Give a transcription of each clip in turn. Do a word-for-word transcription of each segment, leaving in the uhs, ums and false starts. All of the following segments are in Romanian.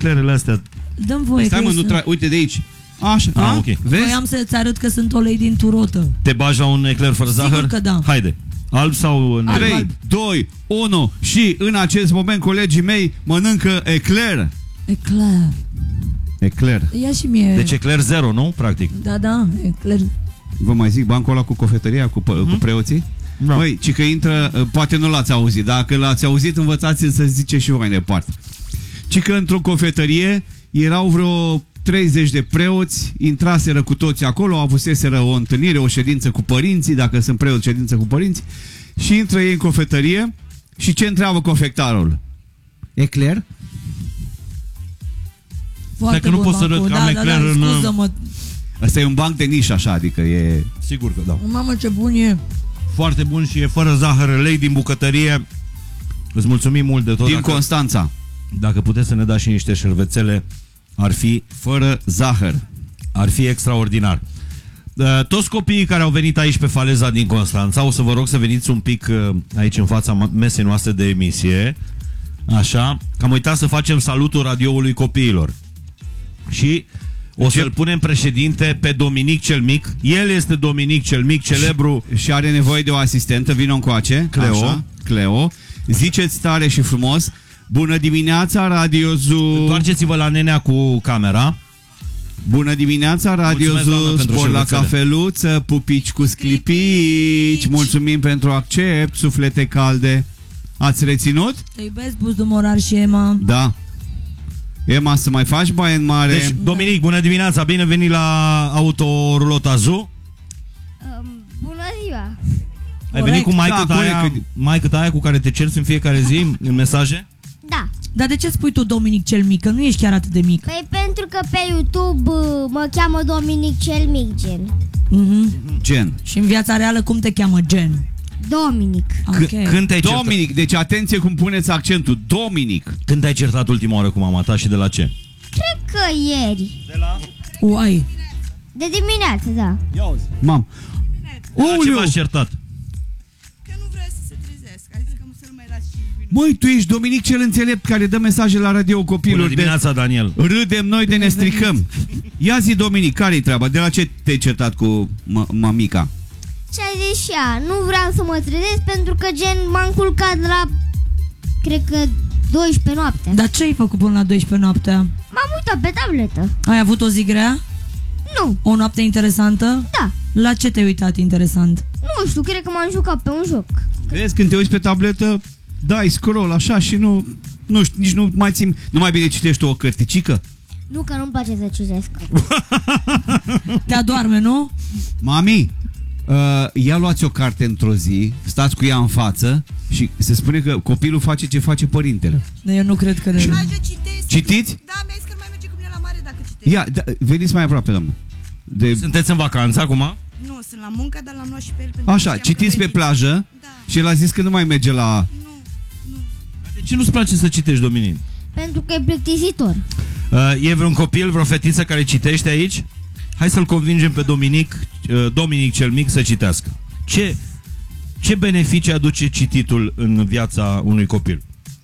eclerele astea. Dăm voie. Stai mă, nu tra... Uite de aici. Așa, ah, a? ok. Vezi? Voiam să-ți arăt că sunt o lei din turotă. Te bagi la un ecler fără Sigur zahăr? că da. Haide. Alb sau negru? trei, doi, unu și în acest moment colegii mei mănâncă ecler. Ecler. Ecler. Ia și mie. Deci ecler zero, nu? Practic. Da, da, ecler. Vă mai zic bancul ăla cu cofetăria, cu, hmm? cu preoții? Da. Măi, ci că intră, poate nu l-ați auzit. Dacă l-ați auzit, învățați să zice și voi mai departe. Ci că într-o cofetărie erau vreo treizeci de preoți, intraseră cu toți acolo, avuseseră o întâlnire, o ședință cu părinții, dacă sunt preoți, ședință cu părinții, și intră ei în cofetărie și ce întreabă cofectarul? Ecler? Foarte că nu bun pot să bancul. râd că am da, ecler da, da, în... scuză-mă. Asta e un banc de nișă așa, adică e... Sigur că da. Mamă, ce bun e. Foarte bun și e fără zahăr, lei din bucătărie. Îți mulțumim mult de tot. Din dacă, Constanța. Dacă puteți să ne dați și niște șervețele, ar fi, Fără zahăr. ar fi extraordinar. Uh, Toți copiii care au venit aici pe faleza din Constanța, o să vă rog să veniți un pic uh, aici în fața mesei noastre de emisie. Așa, că am uitat să facem salutul radioului copiilor. Și o să-l punem președinte pe Dominic cel Mic. El este Dominic cel Mic, celebru. Și are nevoie de o asistentă. Vino încoace. Cleo. Așa, Cleo. Ziceți tare și frumos: bună dimineața, Radio Zoo. Întoarceți-vă la nenea cu camera. Bună dimineața, Radio Mulțumesc, doamnă, Zoo. pentru Spor la șervețele. cafeluță, pupici cu sclipici. Mulțumim pentru accept, suflete calde. Ați reținut? Te iubesc, Buz Dumorar și Emma. Da. Emma, să mai faci baie în mare? Deci, Dominic, bună dimineața, bine venit la Autorulota Zoo. Um, bună ziua! Ai venit cu maică Da, aia, corect. maică aia cu care te cerți în fiecare zi în mesaje? Da. Dar de ce spui tu Dominic cel Mic? Că nu ești chiar atât de mic. Păi pentru că pe YouTube uh, mă cheamă Dominic cel Mic, gen. Mm-hmm. Gen. Și în viața reală cum te cheamă, Gen? Dominic. Ok. C- când te-ai certat? Dominic, deci atenție cum puneți accentul. Dominic. Când te-ai certat ultima oară cu mama ta și de la ce? Cred că ieri. De la... Uai. De dimineață, da. Mam. De la ce Uliu. v-ați certat? Că nu vrea să se trezească. A zis că să nu mai las cinci minute. Măi, tu ești Dominic cel înțelept care dă mesaje la radio copiilor. Bună dimineața, Daniel. De... Râdem noi de ne stricăm. Ia zi, Dominic, care-i treaba? De la ce te-ai certat cu m- mamica? Și a zis și ea, nu vreau să mă trezesc pentru că gen m-am culcat la, cred că, douăsprezece noaptea. Dar ce ai făcut până la douăsprezece noaptea? M-am uitat pe tabletă. Ai avut o zi grea? Nu, O noapte interesantă? da. La ce te-ai uitat interesant? Nu știu, cred că m-am jucat pe un joc. Vezi, când te uiți pe tabletă, dai scroll așa și nu... Nu știu, nici nu mai țin... Nu mai bine citești tu o cărticică? Nu, că nu-mi place să citesc. Te adorme, nu? Mami, uh, ia luați o carte într-o zi, stați cu ea în față și se spune că copilul face ce face părintele. Eu nu cred că... Merge, citesc. Citiți? Da, mi-a zis că nu mai merge cu mine la mare dacă citești. Ia, da, veniți mai aproape, doamnă. De... Sunteți în vacanță acum? Nu, sunt la muncă, dar l-am luat și pe el. pentru că Așa, știam citiți că pe veni. plajă Da. și el a zis că nu mai merge la... Nu, nu. De ce nu-ți place să citești, Dominic? Pentru că e plictisitor. Uh, e vreun copil, vreo fetiță care citește aici? Hai să-l convingem pe Dominic, uh, Dominic cel Mic să citească. Ce, ce beneficii aduce cititul în viața unui copil?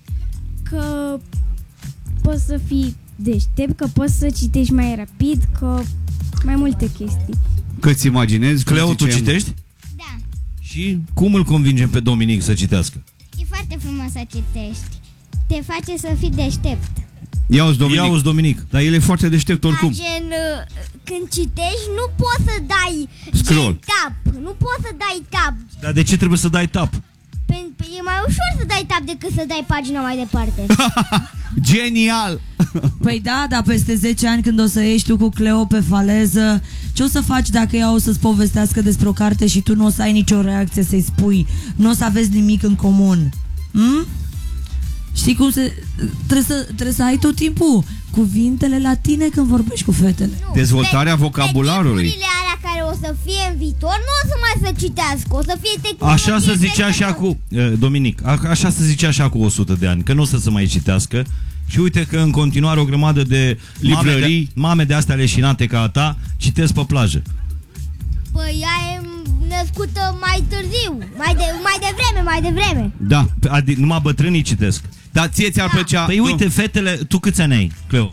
Că poți să fii deștept, că poți să citești mai rapid, că mai multe chestii. Că-ți imaginezi... cum Cleo, tu ziceam- citești? Da. Și cum îl convingem pe Dominic să citească? E foarte frumos să citești. Te face să fii deștept. Ia-uzi, Dominic. Ia-uzi, Dominic. Dar el e foarte deștept oricum. Dar gen, uh, când citești, nu poți să dai Scroll. gen tab. Nu poți să dai tab. Dar de ce trebuie să dai tap? Pentru e mai ușor să dai tab decât să dai pagina mai departe. Genial! Păi da, dar peste zece ani când o să ieși tu cu Cleo pe faleză, ce o să faci dacă ea o să-ți povestească despre o carte și tu nu o să ai nicio reacție să-i spui? Nu o să aveți nimic în comun. Hm? Știi cum se... Trebuie să, trebuie să ai tot timpul cuvintele la tine când vorbești cu fetele. Nu. Dezvoltarea Pe- vocabularului. pe tipurile alea care o să fie în viitor, nu o să mai să citească, o să fie tehnologie. Așa se zicea peste așa tot. cu... Uh, Dominic, a, așa se zicea așa cu o sută de ani, că nu o să se mai citească. Și uite că în continuare o grămadă de mame de, Librării. mame de astea leșinate ca a ta citesc pe plajă. Păi ea e născută mai târziu, mai, de, mai devreme, mai devreme. Da. Adi, numai bătrânii citesc. Dar ție ți-ar plăcea... Păi uite, fetele, tu câți ani ai, Cleo?